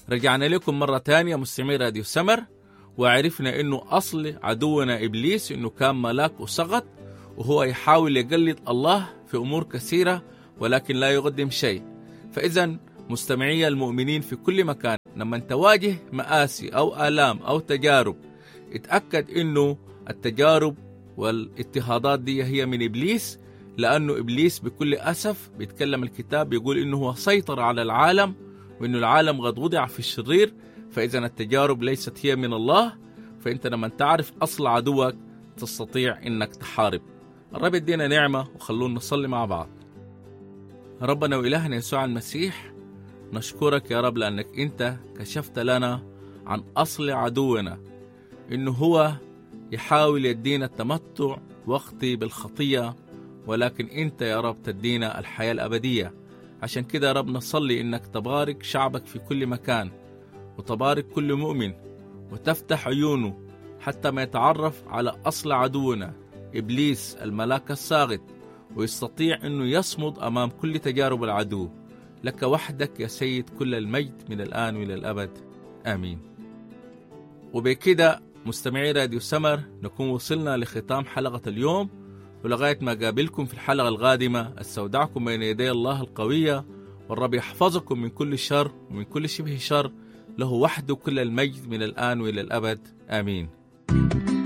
رجعنا لكم مرة تانية مستمعي راديو سمر، وعرفنا إنه أصل عدونا إبليس إنه كان ملاك وسقط، وهو يحاول يقلد الله في أمور كثيرة ولكن لا يقدم شيء. فإذا مستمعي المؤمنين في كل مكان لما تواجه مآسي أو آلام أو تجارب، اتأكد إنه التجارب والاضطهادات دي هي من إبليس، لأنه إبليس بكل أسف بيتكلم الكتاب بيقول إنه هو سيطر على العالم، وإنه العالم قد وضع في الشرير. فإذا التجارب ليست هي من الله، فأنت لما تعرف أصل عدوك تستطيع إنك تحارب. الرب يدينا نعمة، وخلونا نصلي مع بعض. ربنا وإلهنا يسوع المسيح، نشكرك يا رب لأنك أنت كشفت لنا عن أصل عدونا، إنه هو يحاول يدينا التمتع وقتي بالخطية، ولكن أنت يا رب تدينا الحياة الأبدية. عشان كده يا رب نصلي إنك تبارك شعبك في كل مكان، وتبارك كل مؤمن، وتفتح عيونه حتى ما يتعرف على أصل عدونا إبليس الملاك الساقط، ويستطيع أنه يصمد أمام كل تجارب العدو. لك وحدك يا سيد كل المجد من الآن وإلى الأبد، آمين. وبكده مستمعي راديو سمر نكون وصلنا لختام حلقة اليوم، ولغاية ما قابلكم في الحلقة القادمة استودعكم بين يدي الله القوية، والرب يحفظكم من كل شر ومن كل شبه شر، له وحده كل المجد من الآن وإلى الأبد، آمين.